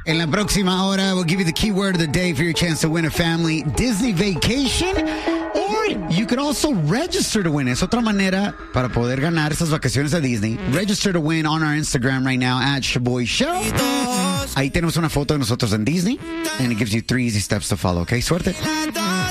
En la próxima hora, we'll give you the keyword of the day for your chance to win a family Disney vacation. Or you could also register to win. Es otra manera para poder ganar esas vacaciones a Disney. Register to win on our Instagram right now at Shaboy Show. Ahí tenemos una foto de nosotros en Disney. And it gives you 3 easy steps to follow. Okay, suerte.